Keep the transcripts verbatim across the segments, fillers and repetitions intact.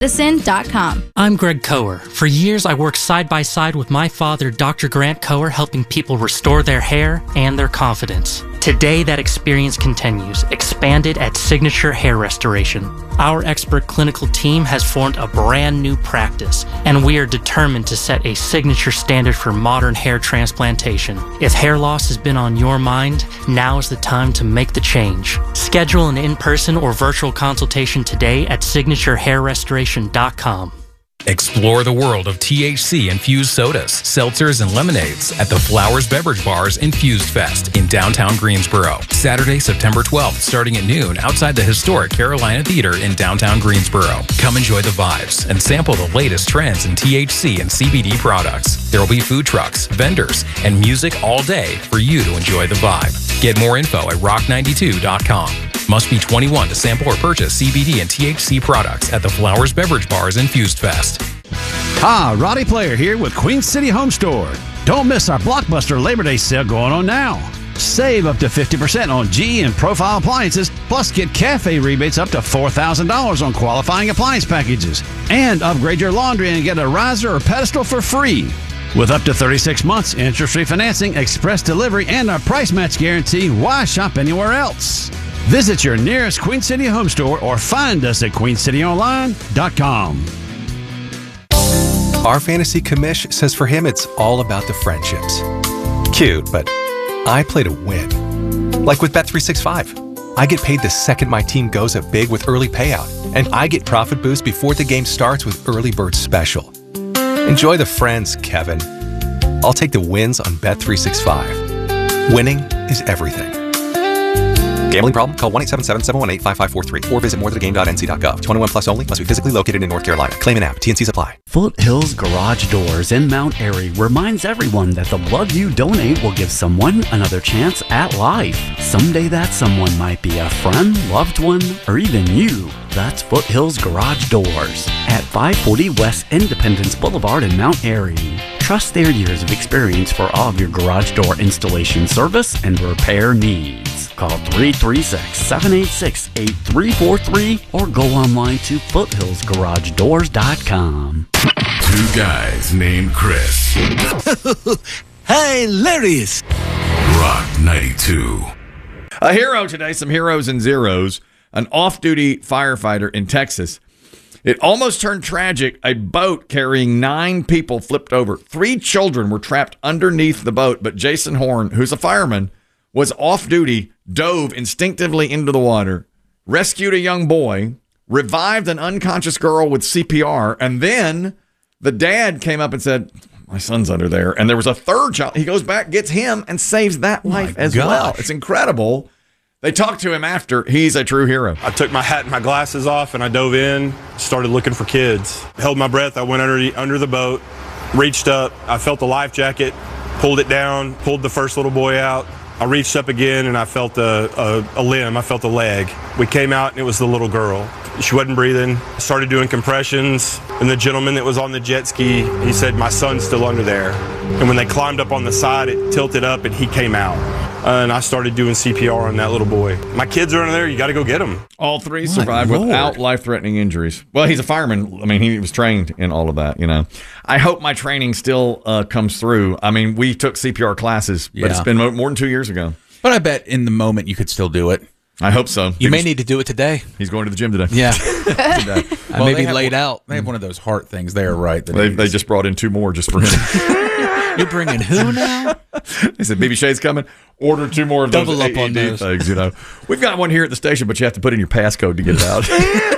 medicine dot com. I'm Greg Coher. For years, I worked side by side with my father, Doctor Grant Coher, helping people restore their hair and their confidence. Today, that experience continues, expanded at Signature Hair Restoration. Our expert clinical team has formed a brand new practice, and we are determined to set a signature standard for modern hair transplantation. If hair loss has been on your mind, now is the time to make the change. Schedule an in-person or virtual consultation today at signature hair restoration dot com. Explore the world of T H C-infused sodas, seltzers, and lemonades at the Flowers Beverage Bar's Infused Fest in downtown Greensboro. Saturday, September twelfth, starting at noon outside the historic Carolina Theater in downtown Greensboro. Come enjoy the vibes and sample the latest trends in T H C and C B D products. There will be food trucks, vendors, and music all day for you to enjoy the vibe. Get more info at rock ninety-two dot com. Must be twenty-one to sample or purchase C B D and T H C products at the Flowers Beverage Bar's Infused Fest. Hi, Roddy Player here with Queen City Home Store. Don't miss our Blockbuster Labor Day sale going on now. Save up to fifty percent on G E and Profile appliances, plus get cafe rebates up to four thousand dollars on qualifying appliance packages. And upgrade your laundry and get a riser or pedestal for free. With up to thirty-six months, interest-free financing, express delivery, and a price match guarantee, why shop anywhere else? Visit your nearest Queen City Home Store or find us at queen city online dot com. Our fantasy commish says for him it's all about the friendships. Cute, but I play to win. Like with Bet three sixty-five. I get paid the second my team goes up big with early payout, and I get profit boost before the game starts with Early Bird Special. Enjoy the friends, Kevin. I'll take the wins on Bet three sixty-five. Winning is everything. Gambling problem? Call one eight seven seven, seven one eight, five five four three or visit more than the game dot n c dot gov. twenty-one plus only. Must be physically located in North Carolina. Claim an app. T N Cs apply. Foothills Garage Doors in Mount Airy reminds everyone that the blood you donate will give someone another chance at life. Someday that someone might be a friend, loved one, or even you. That's Foothills Garage Doors at five forty West Independence Boulevard in Mount Airy. Trust their years of experience for all of your garage door installation service and repair needs. Call three three six, seven eight six, eight three four three or go online to foothills garage doors dot com. Two guys named Chris. Hilarious. Rock ninety-two. A hero today, some heroes and zeros. An off-duty firefighter in Texas. It almost turned tragic. A boat carrying nine people flipped over. Three children were trapped underneath the boat, but Jason Horn, who's a fireman, was off-duty, dove instinctively into the water, rescued a young boy, revived an unconscious girl with C P R, and then the dad came up and said, my son's under there. And there was a third child. He goes back, gets him, and saves that life as gosh. well. It's incredible. They talked to him after. He's a true hero. I took my hat and my glasses off, and I dove in, started looking for kids. Held my breath. I went under the, under the boat, reached up. I felt the life jacket, pulled it down, pulled the first little boy out. I reached up again, and I felt a, a, a limb. I felt a leg. We came out, and it was the little girl. She wasn't breathing. I started doing compressions, and the gentleman that was on the jet ski, he said, my son's still under there. And when they climbed up on the side, it tilted up, and he came out. Uh, and I started doing C P R on that little boy. My kids are under there. You got to go get them. All three survived without life-threatening injuries. Well, he's a fireman. I mean, he was trained in all of that, you know. I hope my training still uh, comes through. I mean, we took C P R classes, but Yeah. it's been mo- more than two years ago. But I bet in the moment you could still do it. I hope so. You He may was- need to do it today. He's going to the gym today. Yeah. Today. Well, maybe they have laid one- out. They have one of those heart things there, right? that They, he they uses. just brought in two more just for him. You're bringing who now? They said, B B Shay's coming. Order two more of Double those up on A E D those. things, you know. We've got one here at the station, but you have to put in your passcode to get it out.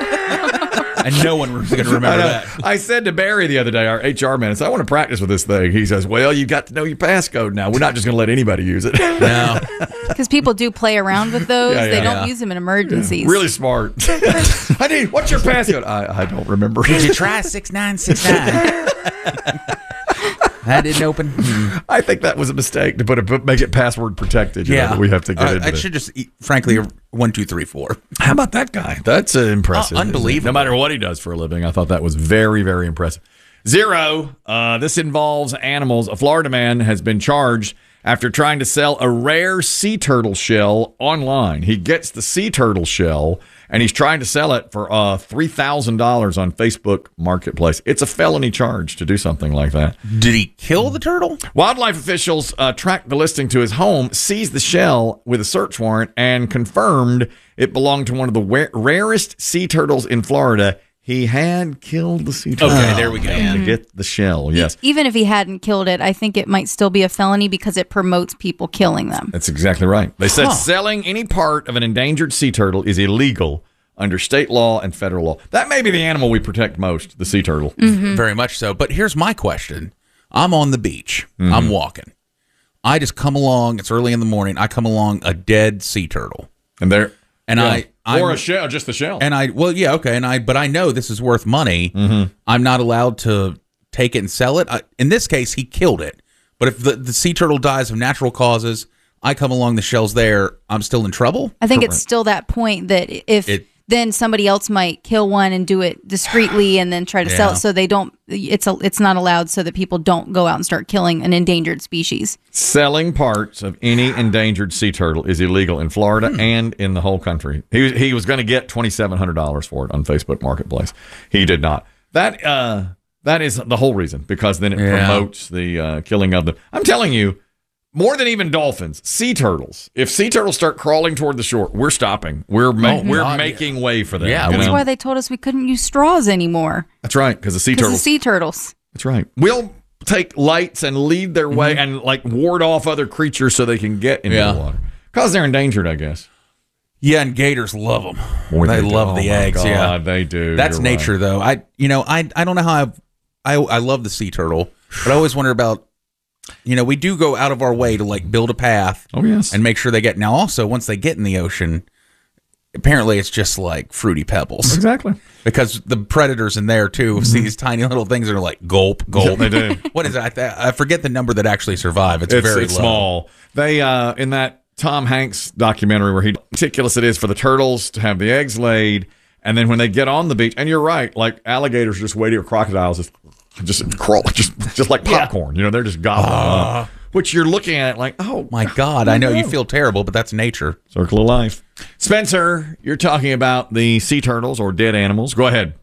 And no one was going to I, remember know. that. I said to Barry the other day, our H R man, I said, I want to practice with this thing. He says, well, you got to know your passcode now. We're not just going to let anybody use it. No. Because people do play around with those. Yeah, yeah, they don't yeah. use them in emergencies. Really smart. I need, what's your passcode? I, I don't remember. Did you try six nine six nine? That didn't open. Hmm. I think that was a mistake to put it, make it password protected. You know, that we have to get Uh, into I this. should just, eat, frankly, one, two, three, four. How about that guy? That's uh, impressive. Oh, unbelievable. No matter what he does for a living, I thought that was very, very impressive. Zero. Uh, this involves animals. A Florida man has been charged after trying to sell a rare sea turtle shell online. He gets the sea turtle shell and he's trying to sell it for uh, three thousand dollars on Facebook Marketplace. It's a felony charge to do something like that. Did he kill the turtle? Wildlife officials uh, tracked the listing to his home, seized the shell with a search warrant, and confirmed it belonged to one of the wa- rarest sea turtles in Florida. He had killed the sea turtle. Okay, there we go. To get the shell, yes. Even if he hadn't killed it, I think it might still be a felony because it promotes people killing them. That's exactly right. They said Huh. selling any part of an endangered sea turtle is illegal under state law and federal law. That may be the animal we protect most, the sea turtle. Mm-hmm. Very much so. But here's my question. I'm on the beach. Mm-hmm. I'm walking. I just come along. It's early in the morning. I come along a dead sea turtle. And there, And yeah. I... I'm, or a shell, just the shell. And I, well, yeah, okay. And I, but I know this is worth money. Mm-hmm. I'm not allowed to take it and sell it. I, in this case, he killed it. But if the, the sea turtle dies of natural causes, I come along, the shell's there, I'm still in trouble? I think Correct. it's still that point that if It- then somebody else might kill one and do it discreetly and then try to sell Yeah. it so they don't it's a, it's not allowed so that people don't go out and start killing an endangered species. Selling parts of any endangered sea turtle is illegal in Florida Hmm. and in the whole country. He he was going to get twenty-seven hundred dollars for it on Facebook Marketplace. He did not. That uh that is the whole reason, because then it Yeah. promotes the uh, killing of them. I'm telling you, more than even dolphins, sea turtles. If sea turtles start crawling toward the shore, we're stopping. We're ma- Oh, we're God, making way for them. Yeah, you That's know? why they told us we couldn't use straws anymore. That's right, because the sea Because the turtles. sea turtles. That's right. We'll take lights and lead their way and like ward off other creatures so they can get into Yeah. the water. Because they're endangered, I guess. Yeah, and gators love them. Boy, they do. love Oh the my eggs. God, Yeah, they do. that's You're nature, right. though. I, you know, I, I don't know how I've, I, I love the sea turtle, but I always wonder about, you know, we do go out of our way to like build a path. Oh, yes. And make sure they get. Now, also, once they get in the ocean, apparently it's just like fruity pebbles. Exactly. Because the predators in there too see these tiny little things that are like gulp, gulp. Yeah, they do. What is it? I, th- I forget the number that actually survive. It's, It's, very it's low. small. They uh, in that Tom Hanks documentary where he ridiculous it is for the turtles to have the eggs laid, and then when they get on the beach, and you're right, like alligators just waiting, or crocodiles just just crawl, just just like popcorn. You know, they're just gobbling Uh. up. Which you're looking at like, oh My God, I know you feel terrible, but that's nature. Circle of life. Spencer, you're talking about the sea turtles or dead animals. Go ahead.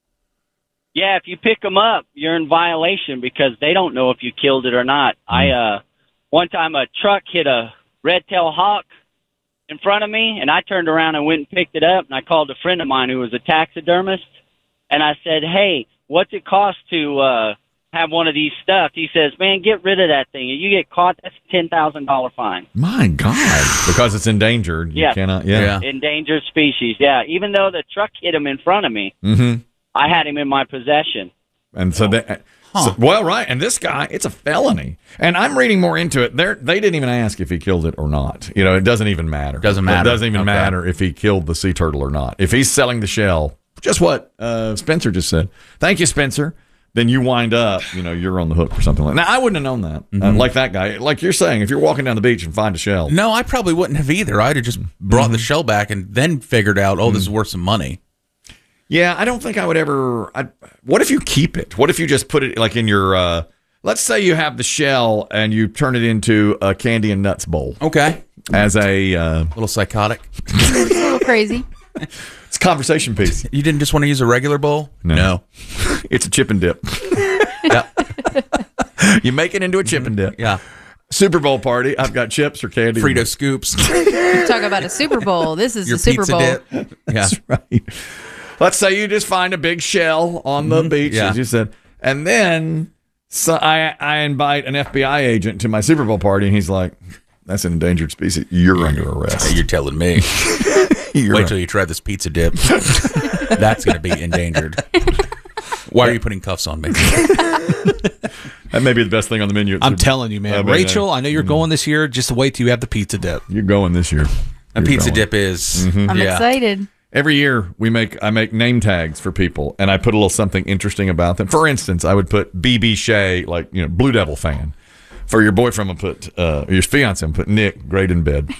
Yeah, if you pick them up, you're in violation because they don't know if you killed it or not. I uh, one time a truck hit a red-tailed hawk in front of me, and I turned around and went and picked it up, and I called a friend of mine who was a taxidermist, and I said, hey, what's it cost to uh, have one of these stuffed? He says, man, get rid of that thing. If you get caught, that's a ten thousand dollars fine. My God. Because it's endangered. You Yeah. cannot. Yeah. Yeah. Endangered species, yeah. Even though the truck hit him in front of me, Mm-hmm. I had him in my possession. And so they, so, well, right. And this guy, it's a felony. And I'm reading more into it. They're, they didn't even ask if he killed it or not. You know, it doesn't even matter. Doesn't matter. It doesn't even Okay. matter if he killed the sea turtle or not. If he's selling the shell, just what uh, Spencer just said. Thank you, Spencer. Then you wind up, you know, you're on the hook for something like that. Now, I wouldn't have known that. Uh, Mm-hmm. like that guy. Like you're saying, if you're walking down the beach and find a shell. No, I probably wouldn't have either. I'd have just brought Mm-hmm. the shell back and then figured out, oh, this is worth some money. Yeah, I don't think I would ever. I'd, what if you keep it? What if you just put it like in your? Uh, let's say you have the shell and you turn it into a candy and nuts bowl Okay. as a uh, little psychotic. It's a little crazy. it's a conversation piece. You didn't just want to use a regular bowl? No. It's a chip and dip. Yeah. You make it into a chip and dip. Yeah. Super Bowl party. I've got chips or candy. Frito scoops. Talk about a Super Bowl. This is Your the Super pizza Bowl. dip. Yeah. That's right. Let's say you just find a big shell on the beach, Yeah. as you said, and then so I I invite an F B I agent to my Super Bowl party, and he's like, "That's an endangered species. You're under arrest." You're telling me. You're Wait till you try this pizza dip. That's going to be endangered. Why are you putting cuffs on me? That may be the best thing on the menu. at I'm Super- telling you, man. I mean, Rachel, uh, I know you're going this year. Just wait till you have the pizza dip. You're going this year. A You're pizza going. dip is. I'm yeah. excited. Every year we make I make name tags for people, and I put a little something interesting about them. For instance, I would put B B Shea, like you know, Blue Devil fan. For your boyfriend, I put uh, your fiance, I put Nick, great in bed.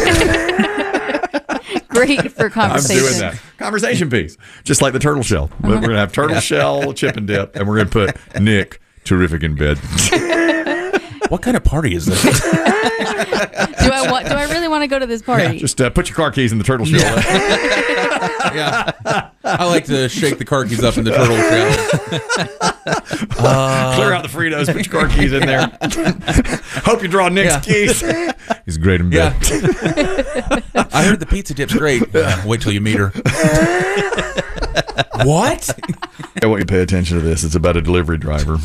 Great for conversation. I'm doing that conversation piece, just like the turtle shell. We're gonna have turtle shell, chip and dip, and we're gonna put Nick, terrific in bed. What kind of party is this? Do I want? Do I really want to go to this party? Yeah, just uh, put your car keys in the turtle shell. Yeah. I like to shake the car keys up in the turtle shell. Uh, Clear out the Fritos, put your car keys in there. Hope you draw Nick's Yeah. keys. He's great in bed. Yeah. I heard the pizza dip's great. Uh, wait till you meet her. What? I want you to pay attention to this. It's about a delivery driver.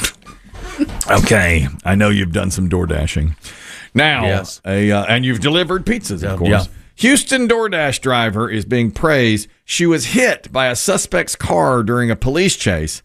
Okay, I know you've done some door dashing. Now, Yes. a, uh, and you've delivered pizzas, of course. Yeah. Houston DoorDash driver is being praised. She was hit by a suspect's car during a police chase.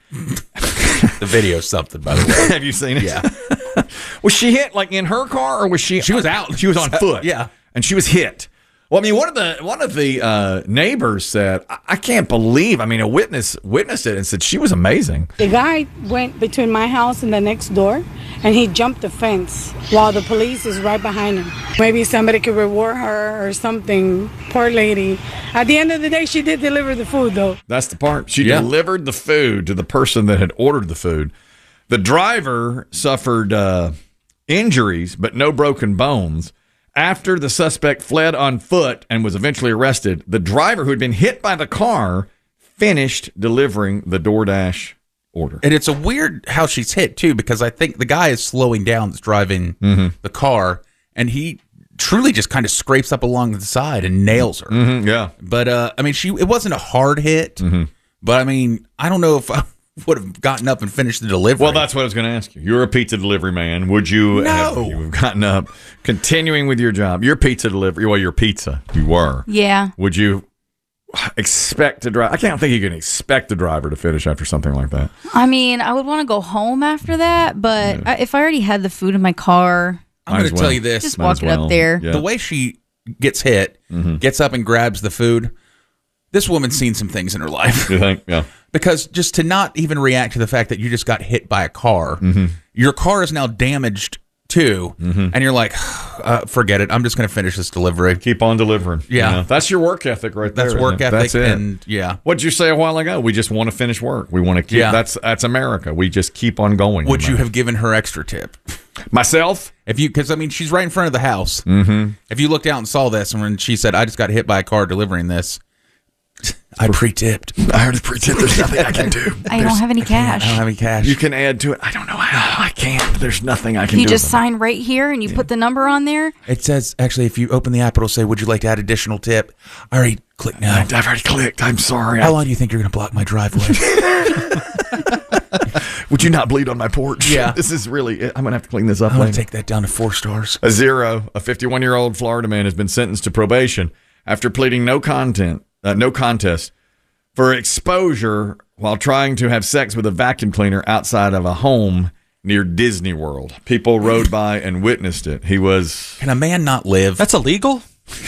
The video's something, by the way. Have you seen it? Yeah. Was she hit like in her car, or was she? She was out. She was on foot. Yeah. and she was hit. Well, I mean, one of the one of the uh, neighbors said, I-, "I can't believe." I mean, a witness witnessed it and said she was amazing. The guy went between my house and the next door, and he jumped the fence while the police is right behind him. Maybe somebody could reward her or something. Poor lady. At the end of the day, she did deliver the food, though. That's the part. She Yeah. delivered the food to the person that had ordered the food. The driver suffered uh, injuries, but no broken bones. After the suspect fled on foot and was eventually arrested, the driver who had been hit by the car finished delivering the DoorDash order. And it's a weird how she's hit, too, because I think the guy is slowing down that's driving Mm-hmm. the car, and he truly just kind of scrapes up along the side and nails her. Mm-hmm, yeah. But, uh, I mean, she it wasn't a hard hit, Mm-hmm. but, I mean, I don't know if I would have gotten up and finished the delivery. Well, that's what I was going to ask you. You're a pizza delivery man. Would you No. have you have gotten up, continuing with your job? Your pizza delivery, well, your pizza, you were. Yeah. Would you expect to drive? I can't think you can expect the driver to finish after something like that. I mean, I would want to go home after that, but I, if I already had the food in my car, I'm going to tell you this. just walk it up there. Yeah. The way she gets hit, Mm-hmm. gets up and grabs the food, this woman's seen some things in her life. You think? Yeah. Because just to not even react to the fact that you just got hit by a car, Mm-hmm. your car is now damaged too, and you're like, uh, forget it. I'm just going to finish this delivery. Keep on delivering. Yeah. You know, that's your work ethic right there. That's isn't work it? ethic, That's it. and yeah. What'd you say a while ago? We just want to finish work. We want to keep. Yeah. That's that's America. We just keep on going. Would you man. have given her extra tip? Myself? If you, because I mean, she's right in front of the house. Mm-hmm. If you looked out and saw this, and when she said, "I just got hit by a car delivering this," I pre-tipped. I already pre-tipped. There's nothing I can do. I don't have any cash. I don't have any cash. You can add to it. I don't know how. I can't. There's nothing I can You do. just with it. sign right here and you put the number on there. It says, actually, if you open the app, it'll say, "Would you like to add additional tip?" I already clicked now. I've already clicked. I'm sorry. How long do you think you're going to block my driveway? Would you not bleed on my porch? Yeah. This is really it. I'm going to have to clean this up I'm going later. to take that down to four stars. A zero. A fifty-one-year-old Florida man has been sentenced to probation after pleading no content, uh, no contest for exposure while trying to have sex with a vacuum cleaner outside of a home near Disney World. People rode by and witnessed it. He was. Can a man not live? That's illegal?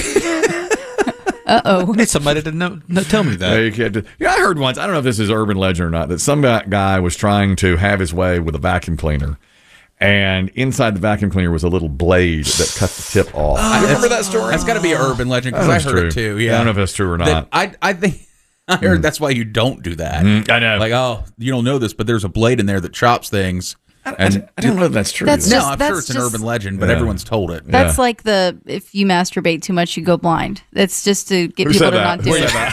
Uh-oh. I need somebody to know, no, tell me Yeah, that. you can't- yeah, I heard once. I don't know if this is urban legend or not. That some guy- guy was trying to have his way with a vacuum cleaner, and inside the vacuum cleaner was a little blade that cut the tip off. You remember that story? That's got to be an urban legend because Oh, I that's heard true. it too. Yeah, I don't know if that's true or That- not. I I think I heard that's why you don't do that. Mm, I know. Like, oh, you don't know this, but there's a blade in there that chops things. And I don't know if that's true. That's either. no, just- I'm that's sure it's an just- urban legend, but Yeah. everyone's told it. That's like the if you masturbate too much, you go blind. That's just to get Who people said to that? not do Who it. said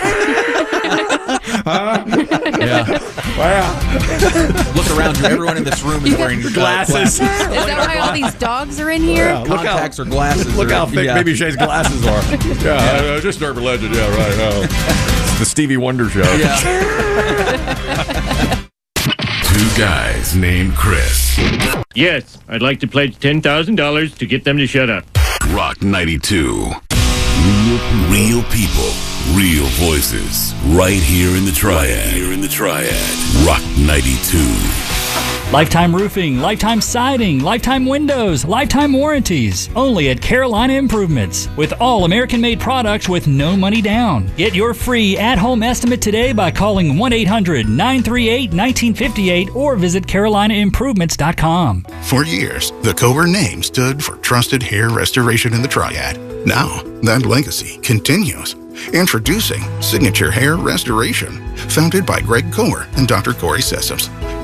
that? Yeah. Wow. Look around you. Everyone in this room is wearing uh, Glasses. Is that why all these dogs are in here? Yeah, look how- Contacts or glasses. Look or- how thick yeah. Baby Shay's glasses are. Yeah, uh, just urban legend. Yeah, right. Uh, it's the Stevie Wonder show. Two guys named Chris. Yes, I'd like to pledge ten thousand dollars to get them to shut up. Rock ninety-two. Real, real people, real voices. Right here in the Triad. Here in the Triad. Rock ninety-two. Lifetime roofing, lifetime siding, lifetime windows, lifetime warranties. Only at Carolina Improvements. With all American-made products with no money down. Get your free at-home estimate today by calling one eight hundred nine three eight one nine five eight or visit carolina improvements dot com. For years, the Kohler name stood for trusted hair restoration in the Triad. Now, that legacy continues. Introducing Signature Hair Restoration, founded by Greg Kohler and Doctor Corey Sessoms.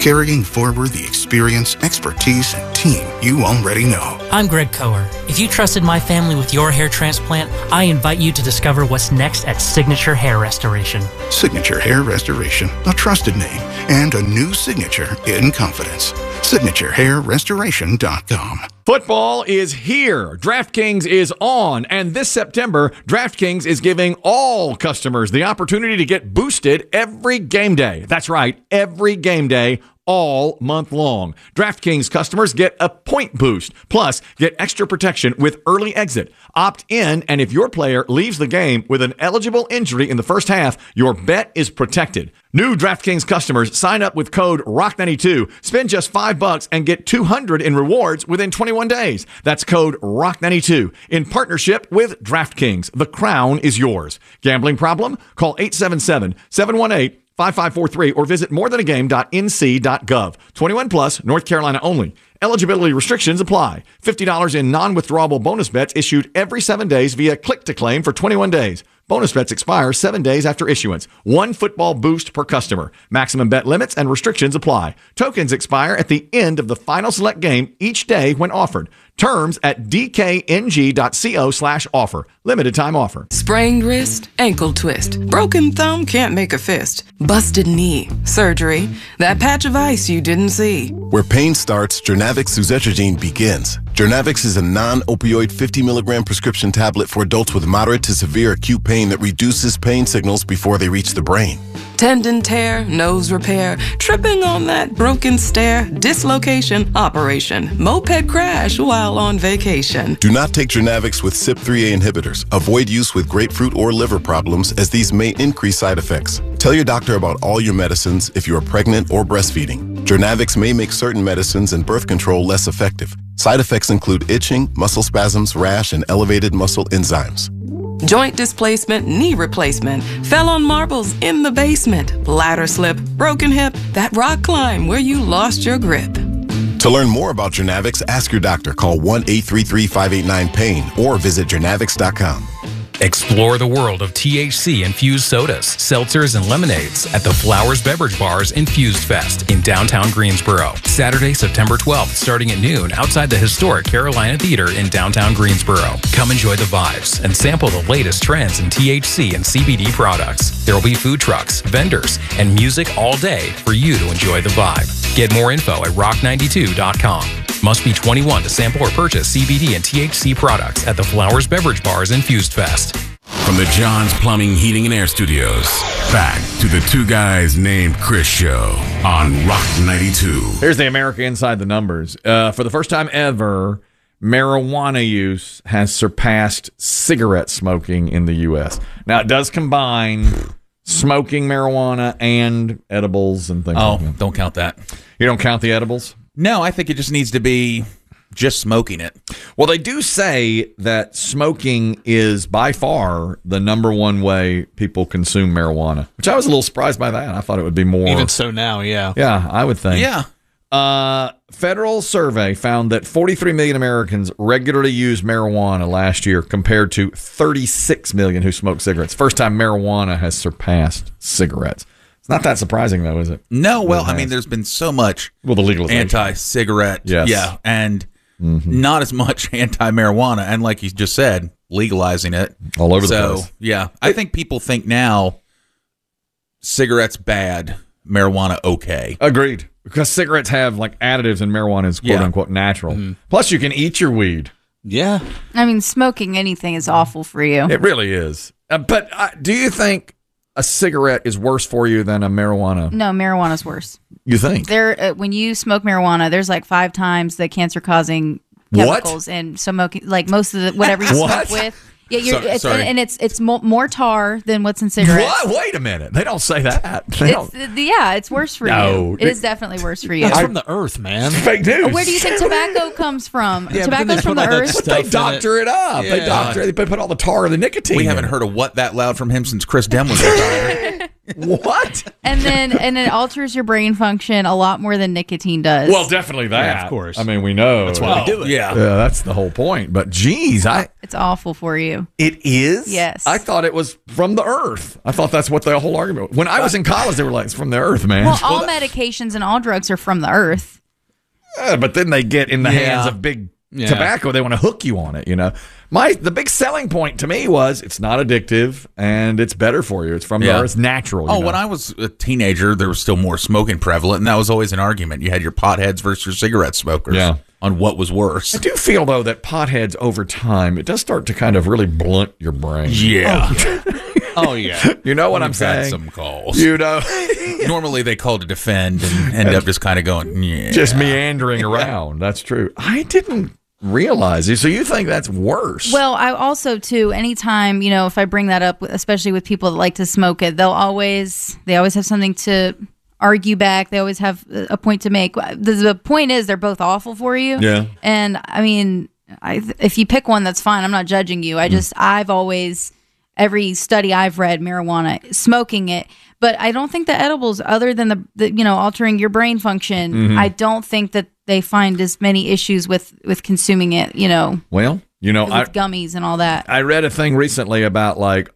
carrying forward the experience, expertise, and team you already know. I'm Greg Coher. If you trusted my family with your hair transplant, I invite you to discover what's next at Signature Hair Restoration. Signature Hair Restoration, a trusted name and a new signature in confidence. signature hair restoration dot com. Football is here. DraftKings is on. And this September, DraftKings is giving all customers the opportunity to get boosted every game day. That's right, every game day, all month long. DraftKings customers get a point boost, plus get extra protection with early exit. Opt in, and if your player leaves the game with an eligible injury in the first half, your bet is protected. New DraftKings customers sign up with code rock ninety-two, spend just five bucks, and get two hundred in rewards within twenty-one days. That's code rock ninety-two in partnership with DraftKings. The crown is yours. Gambling problem? Call eight seven seven, seven one eight, five five four three or visit more than a game dot n c dot gov. twenty-one plus, North Carolina only. Eligibility restrictions apply. fifty dollars in non-withdrawable bonus bets issued every seven days via click-to-claim for twenty-one days. Bonus bets expire seven days after issuance. One football boost per customer. Maximum bet limits and restrictions apply. Tokens expire at the end of the final select game each day when offered. Terms at d k n g dot co slash offer. Limited time offer. Sprained wrist, ankle twist, broken thumb, can't make a fist, busted knee, surgery, that patch of ice you didn't see. Where pain starts, Jernavix suzetrigine begins. Jernavix is a non-opioid fifty milligram prescription tablet for adults with moderate to severe acute pain that reduces pain signals before they reach the brain. Tendon tear, nose repair, tripping on that broken stair, dislocation, operation, moped crash while on vacation. Do not take Jernavix with C Y P three A inhibitors. Avoid use with grapefruit or liver problems, as these may increase side effects. Tell your doctor about all your medicines if you are pregnant or breastfeeding. Jernavix may make certain medicines and birth control less effective. Side effects include itching, muscle spasms, rash, and elevated muscle enzymes. Joint displacement, knee replacement, fell on marbles in the basement, bladder slip, broken hip, that rock climb where you lost your grip. To learn more about Jernavix, ask your doctor. Call one eight three three, five eight nine, pain or visit jernavix dot com. Explore the world of T H C-infused sodas, seltzers, and lemonades at the Flowers Beverage Bar's Infused Fest in downtown Greensboro. Saturday, September twelfth, starting at noon outside the historic Carolina Theater in downtown Greensboro. Come enjoy the vibes and sample the latest trends in T H C and C B D products. There will be food trucks, vendors, and music all day for you to enjoy the vibe. Get more info at rock ninety-two dot com. Must be twenty-one to sample or purchase C B D and T H C products at the Flowers Beverage Bar's Infused Fest. From the John's Plumbing, Heating, and Air Studios, back to the Two Guys Named Chris show on Rock ninety-two. Here's the America Inside the Numbers. Uh, for the first time ever, marijuana use has surpassed cigarette smoking in the U S. Now, it does combine smoking marijuana and edibles and things Oh, like that. don't count that. You don't count the edibles? No, I think it just needs to be just smoking it. Well, they do say that smoking is by far the number one way people consume marijuana, which I was a little surprised by that. I thought it would be more. Even so now, yeah. Yeah, I would think. Yeah. Uh, federal survey found that forty-three million Americans regularly used marijuana last year compared to thirty-six million who smoke cigarettes. First time marijuana has surpassed cigarettes. It's not that surprising, though, is it? No, well, I mean, there's been so much well, the legalization. anti-cigarette, Yes. yeah, and mm-hmm. not as much anti-marijuana, and like you just said, legalizing it all over so, the place. Yeah, I think people think now cigarettes bad, marijuana okay. Agreed, because cigarettes have like additives, and marijuana is quote Yeah. unquote natural. Mm-hmm. Plus, you can eat your weed. Yeah, I mean, smoking anything is awful for you. It really is. Uh, but uh, do you think a cigarette is worse for you than a marijuana? No, marijuana's worse. You think? There, uh, when you smoke marijuana, there's like five times the cancer-causing What? chemicals in smoking. Like most of the whatever you What? smoke with. Yeah, you're, Sorry- it's, sorry. And, and it's it's mo- more tar than what's in cigarettes. What? Wait a minute. They don't say that. They It's, don't. uh, yeah, it's worse for No. you. It is definitely worse for you. That's from the earth, man. Fake news. Where do you think tobacco comes from? Yeah, but then they Tobacco's from put the all that earth. stuff They in doctor it, up. They Yeah. doctor it. They put all the tar and the nicotine. We in haven't it. heard of what that loud from him since Chris Dem was retired. What? And then and it alters your brain function a lot more than nicotine does. Well, definitely that. Yeah, of course. I mean, we know. That's why they do it. Yeah. Yeah, that's the whole point. But geez, I It's awful for you. it is? Yes. I thought it was from the earth. I thought that's what the whole argument was. When I was in college, they were like, it's from the earth, man. Well, all medications and all drugs are from the earth. Yeah, but then they get in the Yeah. hands of big Yeah. tobacco. They want to hook you on it, you know. My the big selling point to me was it's not addictive and it's better for you. It's from Yeah. the earth, natural. Oh, you know? when I was a teenager, there was still more smoking prevalent, and that was always an argument. You had your potheads versus your cigarette smokers Yeah. on what was worse. I do feel though that potheads over time it does start to kind of really blunt your brain. Yeah. Oh, yeah. You know what I'm We've had saying? some calls. You know, Normally they call to defend and end up just kind of going, yeah. just meandering around. That's true. I didn't realize it. So you think that's worse? Well, I also too. Anytime you know, if I bring that up, especially with people that like to smoke it, they'll always they always have something to argue back. They always have a point to make. The, the point is, they're both awful for you. Yeah. And I mean, I, if you pick one, that's fine. I'm not judging you. I just I've always every study I've read, marijuana, smoking it. But I don't think the edibles, other than the, the you know altering your brain function, Mhm. I don't think that they find as many issues with with consuming it. You know, Well, you know, with I gummies and all that. I read a thing recently about like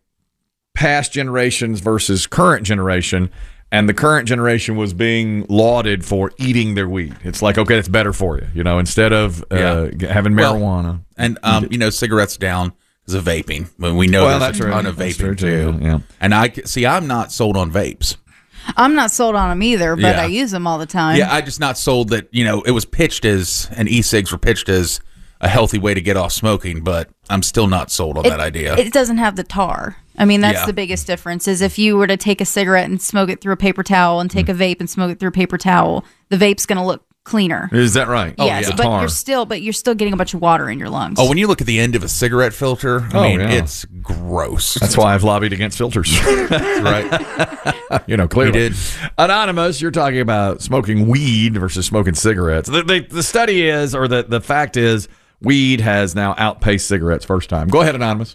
past generations versus current generation, and the current generation was being lauded for eating their weed. It's like, okay, that's better for you, you know, instead of uh, g- having Well, marijuana. And, um, you know, cigarettes down because of vaping. When we know Well, there's that's a ton true. of That's vaping, true, too, too. yeah. And I see, I'm not sold on vapes. I'm not sold on them either, but Yeah. I use them all the time. Yeah, I just not sold that, you know, it was pitched as, and e-cigs were pitched as a healthy way to get off smoking, but I'm still not sold on It- that idea. It doesn't have the tar. I mean, that's Yeah. the biggest difference. Is if you were to take a cigarette and smoke it through a paper towel, and take Mm. a vape and smoke it through a paper towel, the vape's going to look cleaner. Is that right? Yes, but you're still, but you're still getting a bunch of water in your lungs. Oh, when you look at the end of a cigarette filter, I Oh, mean, yeah. it's gross. That's why I've lobbied against filters. That's right. You know, clearly. You did. Anonymous, you're talking about smoking weed versus smoking cigarettes. The, the, the study is, or the, the fact is, weed has now outpaced cigarettes first time. Go ahead, Anonymous.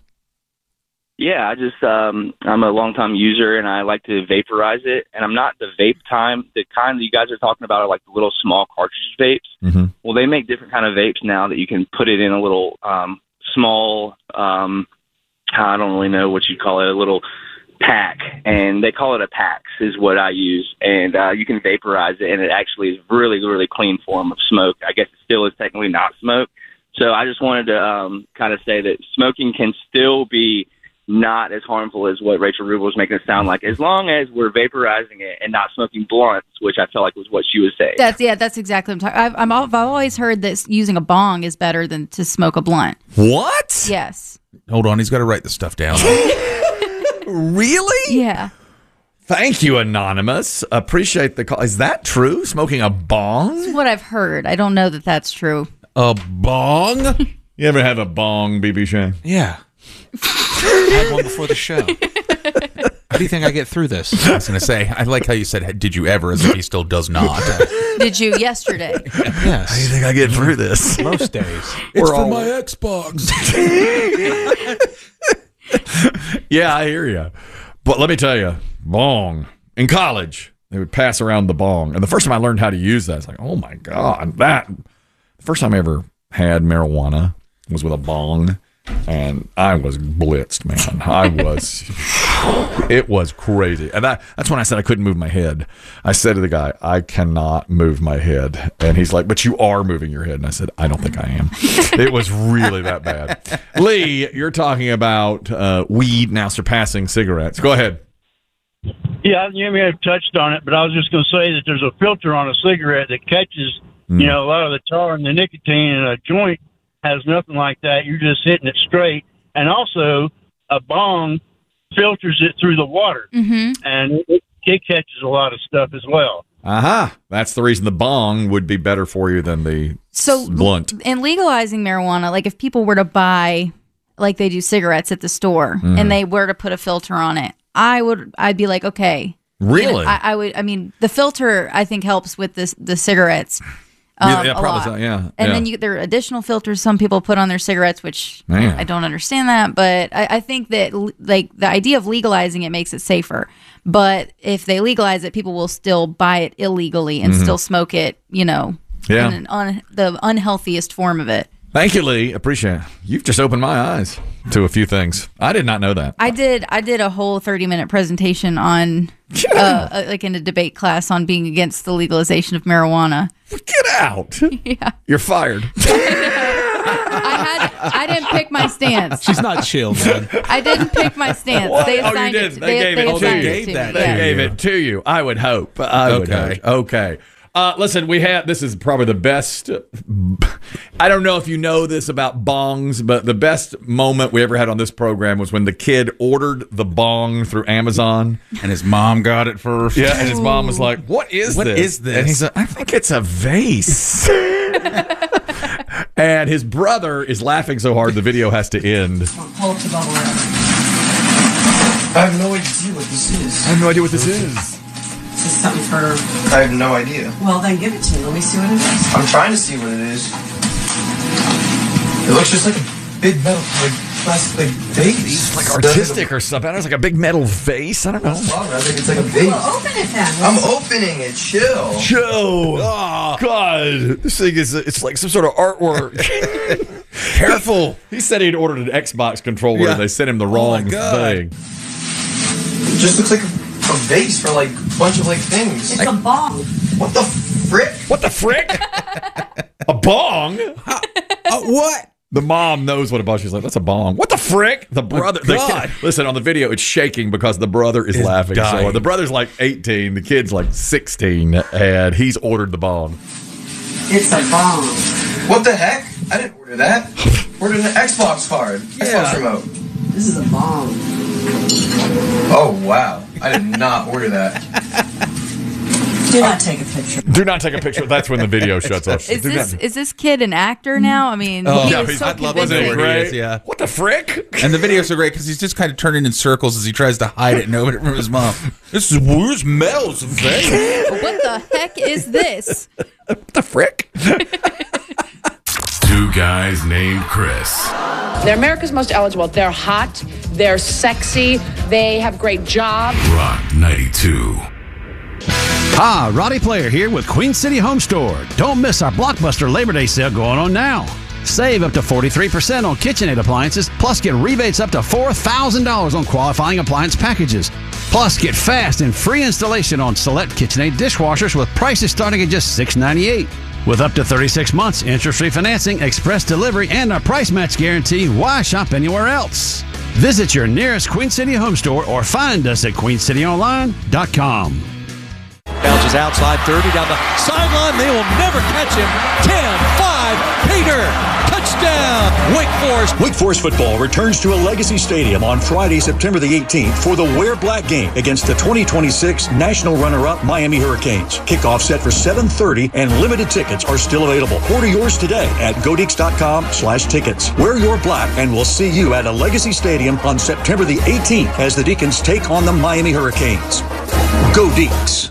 Yeah, I just um, I'm a longtime user and I like to vaporize it. And I'm not the vape time. The kind that you guys are talking about are like the little small cartridge vapes. Mm-hmm. Well, they make different kind of vapes now that you can put it in a little um, small. Um, I don't really know what you call it, a little pack, and they call it a PAX is what I use. And uh, you can vaporize it, and it actually is really, really clean form of smoke. I guess it still is technically not smoke. So I just wanted to um, kind of say that smoking can still be not as harmful as what Rachel Rubel was making it sound like, as long as we're vaporizing it and not smoking blunts, which I felt like was what she was saying. That's yeah, that's exactly what I'm talking. I've, I'm, al- I've always heard that using a bong is better than to smoke a blunt. What? Yes. Hold on, he's got to write the stuff down. Really? Yeah. Thank you, Anonymous. Appreciate the call. Is that true? Smoking a bong? That's what I've heard. I don't know that that's true. A bong? You ever have a bong, B B Shane? Yeah. I had one before the show. How do you think I get through this? I was going to say, I like how you said, did you ever, as if he still does not. Did you yesterday? Yes. How do you think I get through this? Most days. It's We're for all- my Xbox. Yeah, I hear you. But let me tell you, bong. In college, they would pass around the bong. And the first time I learned how to use that, I was like, oh my God, that. The first time I ever had marijuana was with a bong. And I was blitzed, man. I was, it was crazy. And that, that's when I said I couldn't move my head. I said to the guy, I cannot move my head. And he's like, but you are moving your head. And I said, I don't think I am. It was really that bad. Lee, you're talking about uh, weed now surpassing cigarettes. Go ahead. Yeah, you may have touched on it, but I was just going to say that there's a filter on a cigarette that catches, Mm. you know, a lot of the tar and the nicotine, and a joint has nothing like that. You're just hitting it straight. And also, a bong filters it through the water, Mm-hmm. and it, it catches a lot of stuff as well. Aha. Uh-huh. That's the reason the bong would be better for you than the So blunt. in legalizing marijuana, like if people were to buy, like they do cigarettes at the store, Mhm. and they were to put a filter on it, I would, I'd be like, okay. Really? You know, I, I would. I mean, the filter I think helps with this the cigarettes. Um, yeah, yeah, a probably lot. so, yeah. And yeah. then you, there are additional filters some people put on their cigarettes, which Man. I don't understand that. But I, I think that like the idea of legalizing it makes it safer. But if they legalize it, people will still buy it illegally and Mhm. still smoke it, you know, Yeah. in an un, the unhealthiest form of it. Thank you, Lee. Appreciate it. You've just opened my eyes to a few things. I did not know that. I did. I did a whole thirty minute presentation on, uh, uh, like in a debate class on being against the legalization of marijuana. Get out! Yeah, You're fired. I had. I didn't pick my stance. She's not chill, man. I didn't pick my stance. What? They Oh, you assigned did. it. They gave it to assigned you. it to me. They Yeah. gave it to you. I would hope. I would Okay. hope. Okay. Uh, listen, we had this is probably the best. I don't know if you know this about bongs, but the best moment we ever had on this program was when the kid ordered the bong through Amazon, and his mom got it first. Yeah, and his mom was like, "What is What this? is this?" And he's like, "I think it's a vase." And his brother is laughing so hard the video has to end. Hold the bubble wrap. I have no idea what this is. I have no idea what this is. This is something for... I have no idea. Well, then give it to me. Let me see what it is. I'm trying to see what it is. It looks just like a big metal, like plastic, like vase. Like artistic or something. It's like a big metal vase. I don't know. I think it's like a vase. Well, open it then. I'm opening it. Chill. Joe, oh, God, this thing is—it's like some sort of artwork. Careful. He said he'd ordered an Xbox controller. Yeah. And they sent him the Oh, wrong my God. thing. It just looks like a, a vase for like a bunch of like things. It's like, a bong. What the frick? What the frick? A bong? Uh, what? The mom knows what a bong is. She's like, that's a bong. What the frick? The brother. the God. kid- listen, on the video, it's shaking because the brother is Is laughing. So dying. the brother's like eighteen. The kid's like sixteen. And he's ordered the bong. It's a bong. What the heck? I didn't order that. Ordered an Xbox card. Xbox remote. This is a bong. Oh, wow. I did not order that. Do not take a picture. Do not take a picture. That's when the video shuts off. Is Do this not- is this kid an actor now? I mean, Oh, he yeah, was he's- so I'd love to know convincing. where he is. Yeah. What the frick? And the videos are great because he's just kind of turning in circles as he tries to hide it and open it from his mom. This is where's Mel's vase? What the heck is this? What the frick? Two guys named Chris. They're America's most eligible. They're hot. They're sexy. They have great jobs. Rock ninety-two. Hi, Roddy Player here with Queen City Home Store. Don't miss our Blockbuster Labor Day sale going on now. Save up to forty-three percent on KitchenAid appliances, plus get rebates up to four thousand dollars on qualifying appliance packages. Plus, get fast and free installation on select KitchenAid dishwashers with prices starting at just six ninety-eight. With up to thirty-six months, interest-free financing, express delivery, and a price match guarantee, why shop anywhere else? Visit your nearest Queen City Home Store or find us at queen city online dot com. Bounces outside, thirty down the sideline. They will never catch him. ten five, Peter. Touchdown, Wake Forest. Wake Forest football returns to a Legacy Stadium on Friday, September the eighteenth for the Wear Black game against the twenty twenty-six national runner-up Miami Hurricanes. Kickoff set for seven thirty and limited tickets are still available. Order yours today at godeeks.com slash tickets. Wear your black and we'll see you at a Legacy Stadium on September the eighteenth as the Deacons take on the Miami Hurricanes. Go Deeks.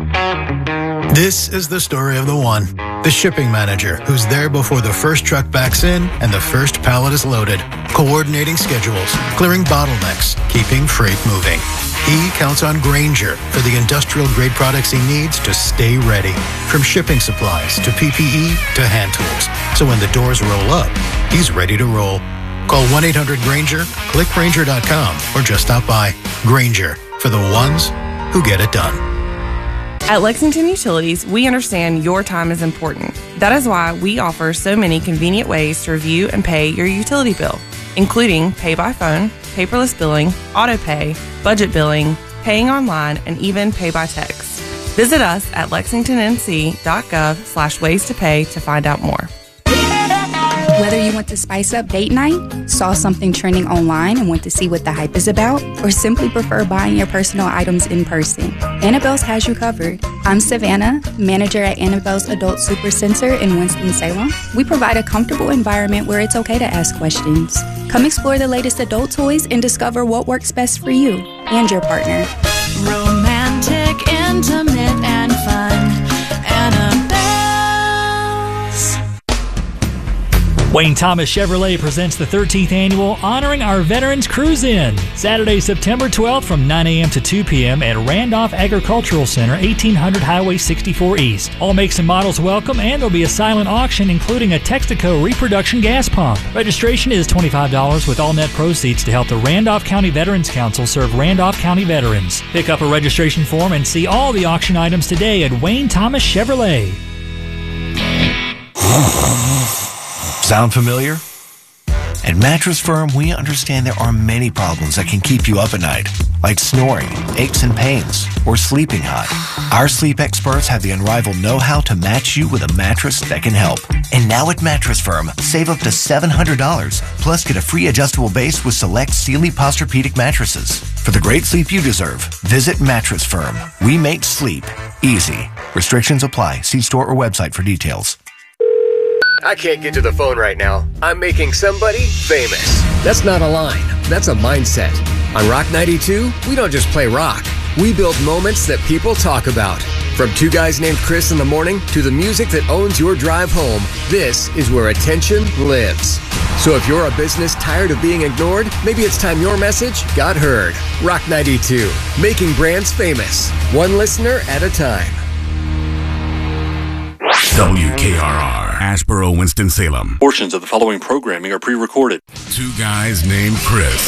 This is the story of the one, the shipping manager who's there before the first truck backs in and the first pallet is loaded, coordinating schedules, clearing bottlenecks, keeping freight moving. He counts on Grainger for the industrial-grade products he needs to stay ready, from shipping supplies to P P E to hand tools. So when the doors roll up, he's ready to roll. Call one eight hundred Grainger, click Grainger dot com, or just stop by. Grainger, for the ones who get it done. At Lexington Utilities, we understand your time is important. That is why we offer so many convenient ways to review and pay your utility bill, including pay by phone, paperless billing, auto pay, budget billing, paying online, and even pay by text. Visit us at lexington n c dot gov slash ways to pay to find out more. Whether you want to spice up date night, saw something trending online and want to see what the hype is about, or simply prefer buying your personal items in person, Annabelle's has you covered. I'm Savannah, manager at Annabelle's Adult Super Center in Winston-Salem. We provide a comfortable environment where it's okay to ask questions. Come explore the latest adult toys and discover what works best for you and your partner. Romantic, intimate, and fun. Annabelle. Wayne Thomas Chevrolet presents the thirteenth annual Honoring Our Veterans Cruise-In. Saturday, September twelfth from nine a.m. to two p.m. at Randolph Agricultural Center, eighteen hundred Highway sixty-four East. All makes and models welcome, and there'll be a silent auction including a Texaco reproduction gas pump. Registration is twenty-five dollars with all net proceeds to help the Randolph County Veterans Council serve Randolph County veterans. Pick up a registration form and see all the auction items today at Wayne Thomas Chevrolet. Sound familiar? At Mattress Firm, we understand there are many problems that can keep you up at night, like snoring, aches and pains, or sleeping hot. Our sleep experts have the unrivaled know-how to match you with a mattress that can help. And now at Mattress Firm, save up to seven hundred dollars, plus get a free adjustable base with select Sealy Posturepedic mattresses. For the great sleep you deserve, visit Mattress Firm. We make sleep easy. Restrictions apply. See store or website for details. I can't get to the phone right now. I'm making somebody famous. That's not a line. That's a mindset. On Rock ninety-two, we don't just play rock. We build moments that people talk about. From two guys named Chris in the morning to the music that owns your drive home, this is where attention lives. So if you're a business tired of being ignored, maybe it's time your message got heard. Rock ninety-two, making brands famous, one listener at a time. W K R R, Asheboro, Winston-Salem. Portions of the following programming are pre-recorded. Two guys named Chris.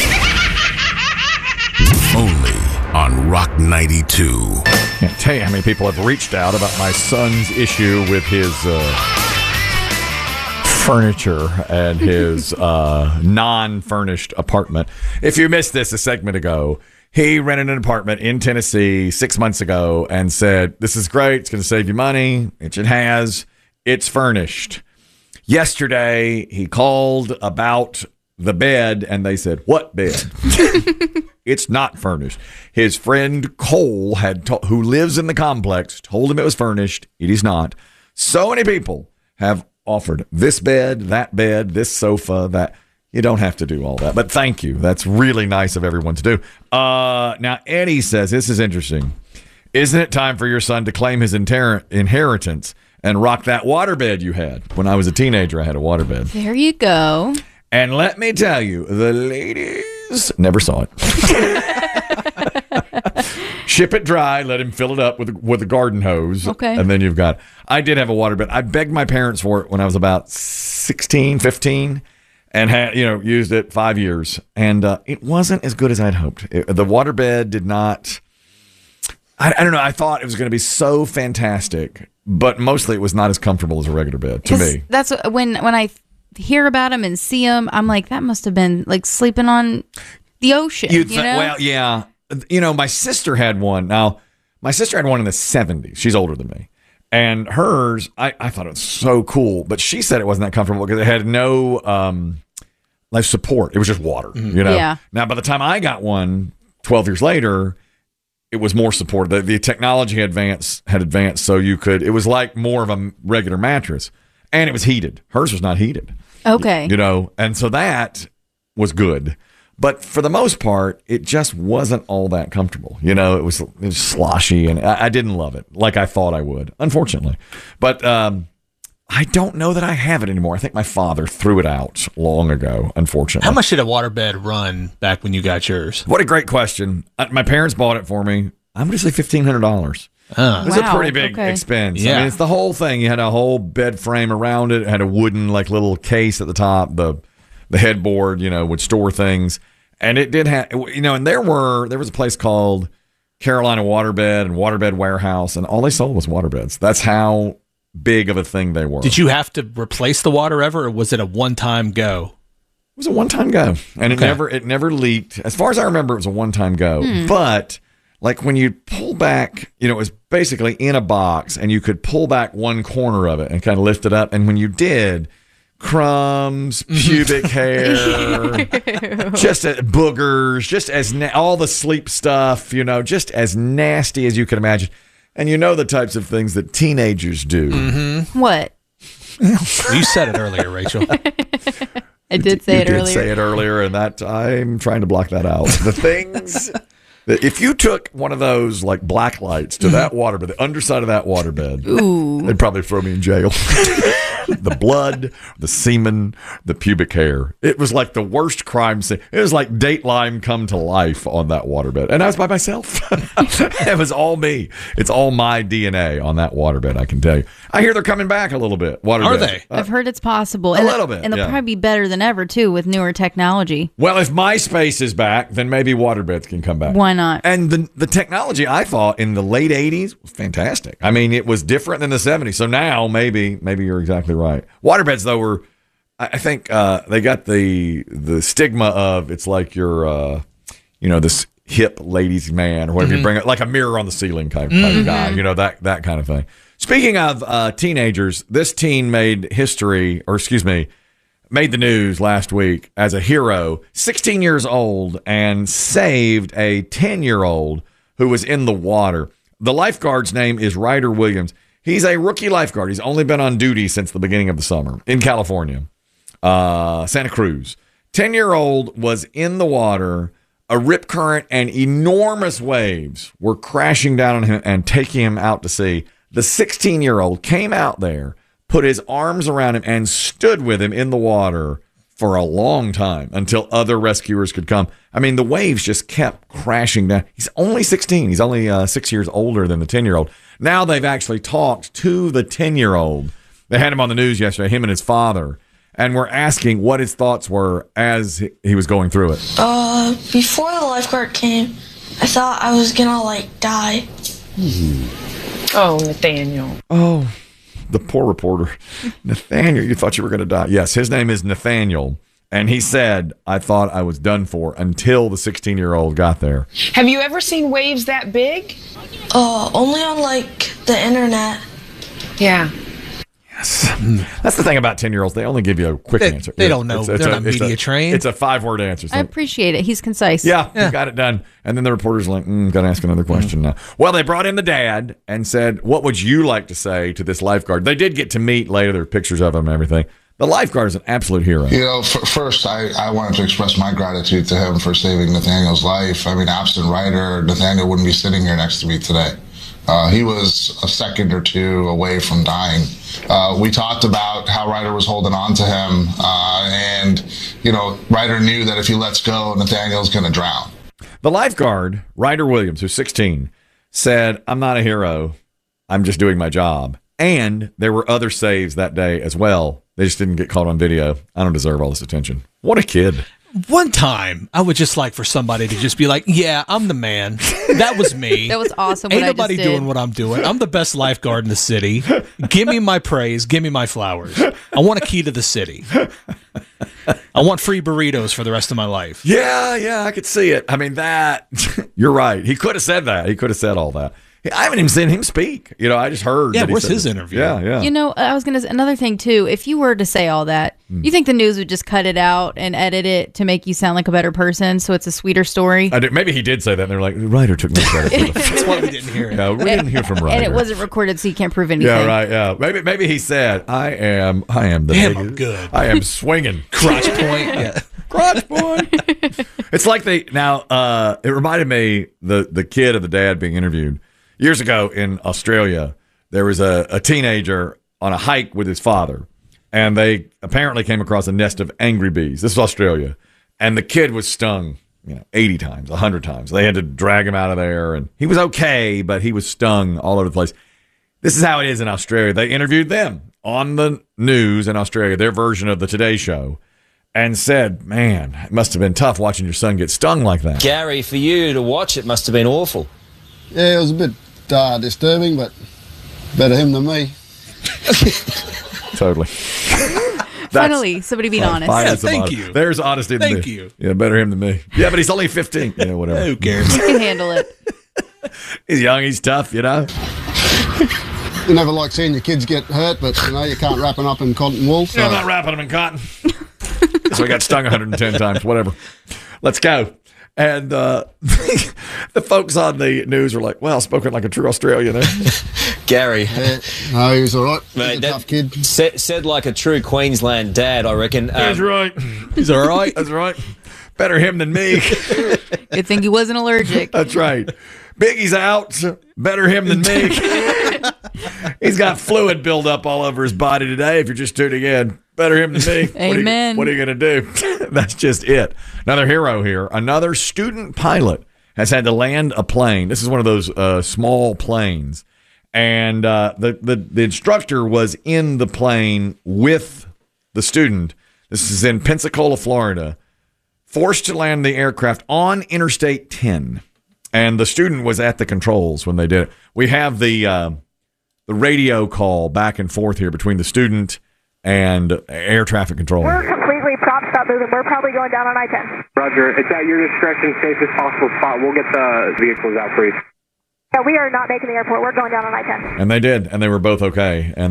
Only on Rock ninety-two. Can't tell you how many people have reached out about my son's issue with his uh, furniture and his uh, non-furnished apartment. If you missed this a segment ago, he rented an apartment in Tennessee six months ago and said, this is great. It's going to save you money, which it has. It's furnished. Yesterday, he called about the bed, and they said, what bed? It's not furnished. His friend Cole, had to- who lives in the complex, told him it was furnished. It is not. So many people have offered this bed, that bed, this sofa, that... You don't have to do all that, but thank you. That's really nice of everyone to do. Uh, now, Eddie says, this is interesting. Isn't it time for your son to claim his inter- inheritance and rock that waterbed you had? When I was a teenager, I had a waterbed. There you go. And let me tell you, the ladies never saw it. Ship it dry, let him fill it up with, with a garden hose. Okay. And then you've got, I did have a waterbed. I begged my parents for it when I was about sixteen, fifteen. And had, you know, used it five years, and uh, it wasn't as good as I'd hoped. It, the waterbed did not. I, I don't know. I thought it was going to be so fantastic, but mostly it was not as comfortable as a regular bed to me. That's what- when when I hear about them and see them, I'm like, that must have been like sleeping on the ocean. You'd you th- know? Well, yeah. You know, my sister had one. Now, my sister had one in the seventies. She's older than me. And hers, I, I thought it was so cool, but she said it wasn't that comfortable because it had no um, life support. It was just water, mm-hmm. you know? Yeah. Now, by the time I got one twelve years later, it was more support. The, the technology had advanced, had advanced, so you could, it was like more of a regular mattress, and it was heated. Hers was not heated. Okay. You know, and so that was good. But for the most part, it just wasn't all that comfortable. You know, it was, it was sloshy, and I, I didn't love it like I thought I would, unfortunately. But um, I don't know that I have it anymore. I think my father threw it out long ago, unfortunately. How much did a waterbed run back when you got yours? What a great question. Uh, my parents bought it for me. I'm going to say fifteen hundred dollars. Oh. It was Wow, a pretty big okay. expense. Yeah. I mean, it's the whole thing. You had a whole bed frame around it. It had a wooden, like, little case at the top. The the headboard, you know, would store things. And it did have, you know, and there were, there was a place called Carolina Waterbed and Waterbed Warehouse, and all they sold was waterbeds. That's how big of a thing they were. Did you have to replace the water ever, or was it a one-time go? It was a one-time go, and it Okay. never, it never leaked. As far as I remember, it was a one-time go. Hmm. But like when you pull back, you know, it was basically in a box, and you could pull back one corner of it and kind of lift it up. And when you did, crumbs, pubic hair, just uh, boogers, just as na- all the sleep stuff, you know, just as nasty as you can imagine. And you know the types of things that teenagers do. Mm-hmm. What? You said it earlier, Rachel. I did say you it did earlier. say it earlier, and that I'm trying to block that out. The things If you took one of those like black lights to that waterbed, the underside of that waterbed, Ooh. they'd probably throw me in jail. The blood, the semen, the pubic hair. It was like the worst crime scene. It was like Dateline come to life on that waterbed. And I was by myself. It was all me. It's all my D N A on that waterbed, I can tell you. I hear they're coming back a little bit. Waterbed. Are they? Uh, I've heard it's possible. A and little bit, And they'll yeah. probably be better than ever, too, with newer technology. Well, if MySpace is back, then maybe waterbeds can come back. Why not? And the the technology I thought in the late eighties was fantastic. I mean, it was different than the seventies. So now maybe maybe you're exactly right. Waterbeds though were, I I think uh, they got the the stigma of it's like you're, uh, you know, this hip ladies man or whatever. Mhm. You bring it like a mirror on the ceiling type, type Mhm. guy. You know, that that kind of thing. Speaking of uh, teenagers, this teen made history, or excuse me, made the news last week as a hero, sixteen years old, and saved a ten-year-old who was in the water. The lifeguard's name is Ryder Williams. He's a rookie lifeguard. He's only been on duty since the beginning of the summer in California, uh, Santa Cruz. ten-year-old was in the water. A rip current and enormous waves were crashing down on him and taking him out to sea. The sixteen-year-old came out there, put his arms around him, and stood with him in the water for a long time until other rescuers could come. I mean, the waves just kept crashing down. He's only sixteen. He's only uh, six years older than the ten-year-old. Now they've actually talked to the ten-year-old. They had him on the news yesterday, him and his father, and were asking what his thoughts were as he was going through it. Uh, before the lifeguard came, I thought I was gonna, like, die. Oh, Nathaniel. Oh, the poor reporter. Nathaniel, you thought you were going to die. Yes, his name is Nathaniel. And he said, I thought I was done for until the sixteen-year-old got there. Have you ever seen waves that big? Uh, only on, like, the internet. Yeah. That's the thing about ten-year-olds. They only give you a quick They- answer. they don't know. They're a, not it's media a, trained. It's a five-word answer. I appreciate it. He's concise. Yeah, you got it done. And then the reporter's like, mm, got to ask another question now. Well, they brought in the dad and said, what would you like to say to this lifeguard? They did get to meet later. There were pictures of him and everything. The lifeguard is an absolute hero. You know, f- first, I, I wanted to express my gratitude to him for saving Nathaniel's life. I mean, absent Ryder, Nathaniel wouldn't be sitting here next to me today. Uh, he was a second or two away from dying. Uh, we talked about how Ryder was holding on to him, uh, and, you know, Ryder knew that if he lets go, Nathaniel's going to drown. The lifeguard, Ryder Williams, who's sixteen, said, I'm not a hero. I'm just doing my job. And there were other saves that day as well. They just didn't get caught on video. I don't deserve all this attention. What a kid. One time, I would just like for somebody to just be like, yeah, I'm the man. That was me. That was awesome. Ain't what nobody I just doing did. what I'm doing. I'm the best lifeguard in the city. Give me my praise. Give me my flowers. I want a key to the city. I want free burritos for the rest of my life. Yeah, yeah, I could see it. I mean, that, you're right. He could have said that. He could have said all that. I haven't even seen him speak. You know, I just heard. Yeah, that he where's said his it. interview? Yeah, yeah. You know, I was going to another thing too. If you were to say all that, Hmm. you think the news would just cut it out and edit it to make you sound like a better person, so it's a sweeter story? I did, maybe he did say that, and they're like, Ryder took no credit for the That's why we didn't hear it. Yeah, we didn't hear from Ryder. And it wasn't recorded, so you can't prove anything. Yeah, right. Yeah, maybe maybe he said, "I am, I am the Damn, biggest- I'm good. I am swinging Crotch point. Yeah. crotch point." It's like they now. Uh, it reminded me the the kid of the dad being interviewed years ago in Australia. There was a, a teenager on a hike with his father, and they apparently came across a nest of angry bees. This is Australia, and the kid was stung, you know, eighty times, a hundred times. They had to drag him out of there, and he was okay, but he was stung all over the place. This is how it is in Australia. They interviewed them on the news in Australia, their version of the Today Show, and said, man, it must have been tough watching your son get stung like that. Gary, for you to watch it must have been awful. Yeah, it was a bit uh, disturbing, but better him than me. Totally. Finally, somebody being honest. Finally Yeah, some thank honesty. you. There's honesty. in Thank me. you. Yeah, better him than me. Yeah, but he's only fifteen. Yeah, whatever. Who cares? You can handle it. He's young. He's tough, you know. You never like seeing your kids get hurt, but you know you can't wrap them up in cotton wool. So. Yeah, I'm not wrapping him in cotton. So he got stung one hundred ten times, whatever. Let's go. And uh, the folks on the news were like, well, spoken like a true Australian there. Gary. Yeah. No, he was all right. He's Mate, a that- tough kid. Said, said like a true Queensland dad, I reckon. Um, That's right. He's all right. That's right. Better him than me. Good thing he wasn't allergic. That's right. Biggie's out. Better him than me. He's got fluid buildup all over his body today. If you're just tuning in, better him than me. Amen. What are you, what are you going to do? That's just it. Another hero here. Another student pilot has had to land a plane. This is one of those uh, small planes. And uh, the, the, the instructor was in the plane with the student. This is in Pensacola, Florida. Forced to land the aircraft on Interstate ten. And the student was at the controls when they did it. We have the uh, the radio call back and forth here between the student and air traffic control. We're completely propped stop moving. We're probably going down on I ten. Roger. It's at your discretion, safest possible spot. We'll get the vehicles out for you. Yeah, we are not making the airport. We're going down on I ten. And they did, and they were both okay. And